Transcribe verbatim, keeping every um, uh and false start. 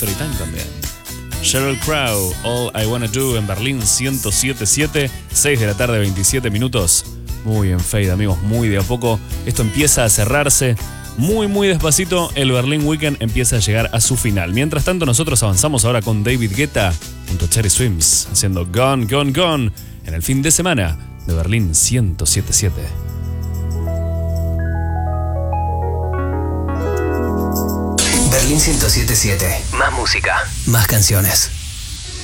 Factory Time también. Sheryl Crow, All I Wanna Do en Berlín ciento siete punto siete, seis de la tarde, veintisiete minutos. Muy en fade, amigos, muy de a poco. Esto empieza a cerrarse. Muy, muy despacito, el Berlin Weekend empieza a llegar a su final. Mientras tanto, nosotros avanzamos ahora con David Guetta junto a Cherry Swims, haciendo Gone, Gone, Gone en el fin de semana de Berlín ciento siete punto siete. Berlín ciento siete punto siete. Más música, más canciones.